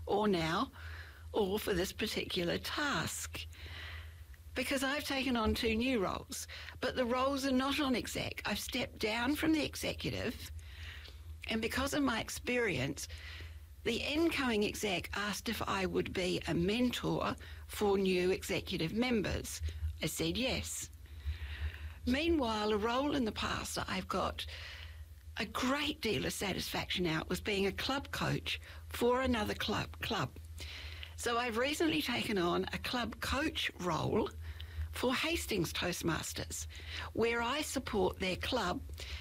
or now, or for this particular task. Because I've taken on 2 new roles, but the roles are not on exec. I've stepped down from the executive, and because of my experience, the incoming exec asked if I would be a mentor for new executive members. I said yes. Meanwhile, a role in the past that I've got a great deal of satisfaction out was being a club coach for another club. So I've recently taken on a club coach role for Hastings Toastmasters, where I support their club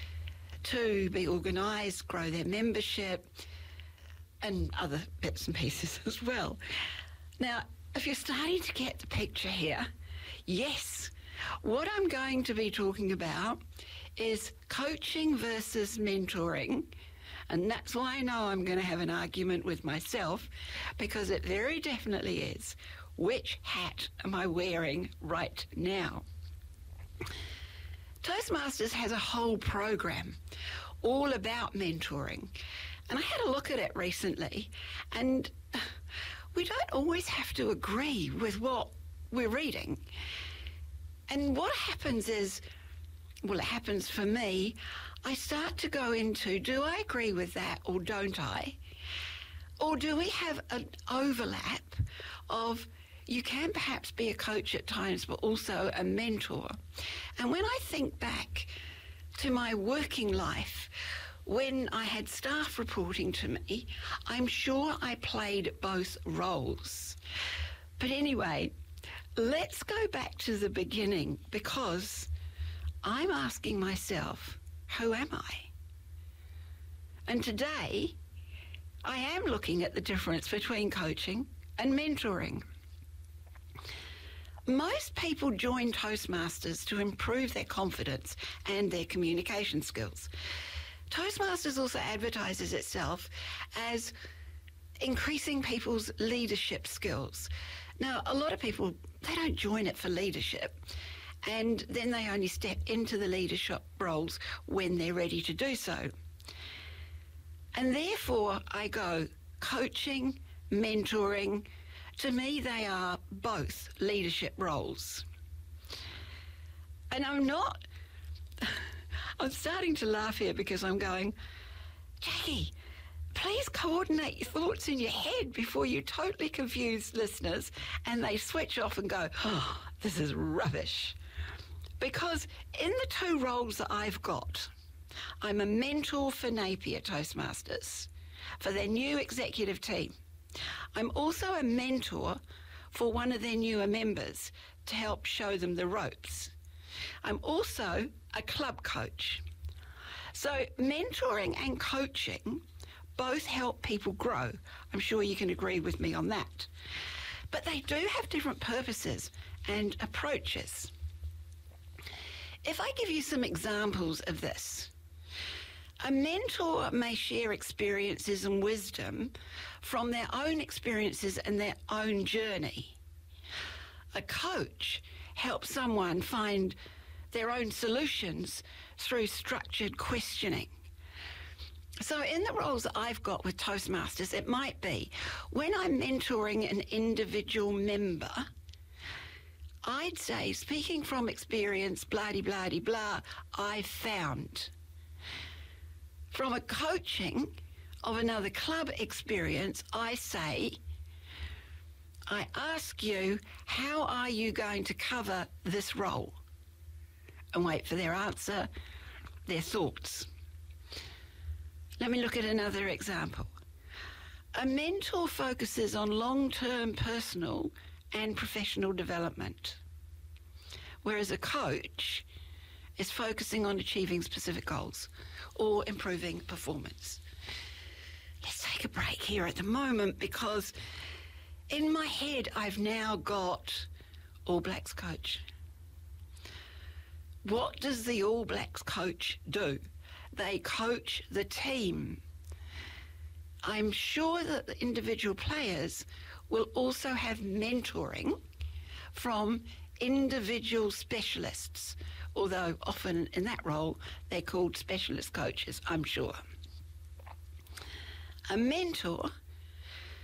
to be organised, grow their membership, and other bits and pieces as well. Now, if you're starting to get the picture here, yes, what I'm going to be talking about is coaching versus mentoring, and that's why I know I'm going to have an argument with myself, because it very definitely is. Which hat am I wearing right now? Toastmasters has a whole program all about mentoring, and I had a look at it recently, and we don't always have to agree with what we're reading. And what happens is, well, it happens for me, I start to go into, do I agree with that or don't I? Or do we have an overlap of, you can perhaps be a coach at times, but also a mentor. And when I think back to my working life, when I had staff reporting to me, I'm sure I played both roles. But anyway, let's go back to the beginning, because I'm asking myself, who am I? And today, I am looking at the difference between coaching and mentoring. Most people join Toastmasters to improve their confidence and their communication skills. Toastmasters also advertises itself as increasing people's leadership skills. Now, a lot of people, they don't join it for leadership, and then they only step into the leadership roles when they're ready to do so. And therefore, I go coaching, mentoring. To me, they are both leadership roles. And I'm starting to laugh here because I'm going, Jackie, please coordinate your thoughts in your head before you totally confuse listeners and they switch off and go, oh, this is rubbish. Because in the 2 roles that I've got, I'm a mentor for Napier Toastmasters, for their new executive team. I'm also a mentor for one of their newer members to help show them the ropes. I'm also a club coach. So mentoring and coaching both help people grow. I'm sure you can agree with me on that. But they do have different purposes and approaches. If I give you some examples of this, a mentor may share experiences and wisdom from their own experiences and their own journey. A coach helps someone find their own solutions through structured questioning. So in the roles that I've got with Toastmasters, it might be when I'm mentoring an individual member, I'd say, speaking from experience, blah-de-blah-de-blah, I've found. From a coaching of another club experience, I say, I ask you, how are you going to cover this role? And wait for their answer, their thoughts. Let me look at another example. A mentor focuses on long-term personal and professional development, whereas a coach is focusing on achieving specific goals or improving performance. Let's take a break here at the moment, because in my head I've now got All Blacks coach. What does the All Blacks coach do? They coach the team. I'm sure that the individual players will also have mentoring from individual specialists, although often in that role they're called specialist coaches, I'm sure. A mentor